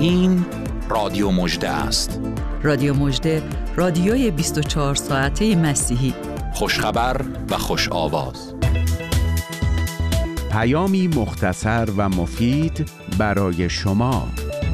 این رادیو مژده است. رادیو مژده، رادیوی 24 ساعته مسیحی. خوشخبر و خوش آواز. پیامی مختصر و مفید برای شما.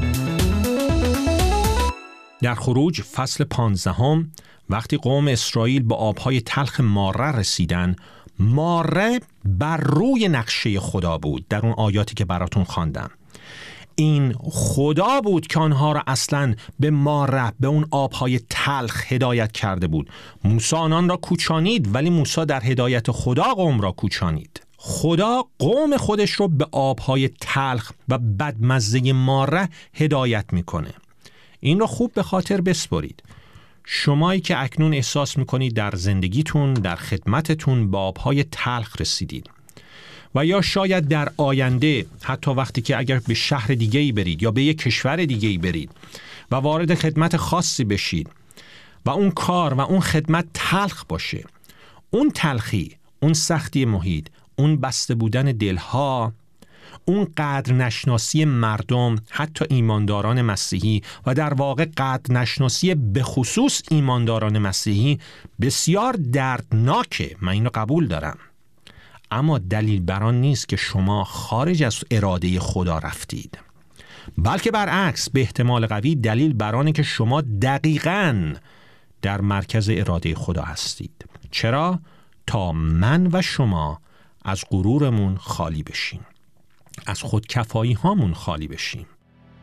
در خروج فصل 15 وقتی قوم اسرائیل به آبهای تلخ ماره رسیدن، ماره بر روی نقشه خدا بود. در اون آیاتی که براتون خواندم، این خدا بود که آنها را اصلاً به ماره، به اون آبهای تلخ هدایت کرده بود. موسی آنان را کوچانید، ولی موسی در هدایت خدا قوم را کوچانید. خدا قوم خودش رو به آبهای تلخ و بدمزه ماره هدایت میکنه. این رو خوب به خاطر بسپارید. شمایی که اکنون احساس میکنید در زندگیتون، در خدمتتون به آبهای تلخ رسیدید، و یا شاید در آینده، حتی وقتی که اگر به شهر دیگه‌ای برید یا به یک کشور دیگه‌ای برید و وارد خدمت خاصی بشید و اون کار و اون خدمت تلخ باشه، اون تلخی، اون سختی محیط، اون بسته بودن دلها، اون قدر نشناسی مردم، حتی ایمانداران مسیحی، و در واقع قدر نشناسی به خصوص ایمانداران مسیحی بسیار دردناکه. من اینو قبول دارم، اما دلیل بر آن نیست که شما خارج از اراده خدا رفتید، بلکه برعکس، به احتمال قوی دلیل بر آنه که شما دقیقاً در مرکز اراده خدا هستید. چرا؟ تا من و شما از غرورمون خالی بشیم، از خودکفایی هامون خالی بشیم.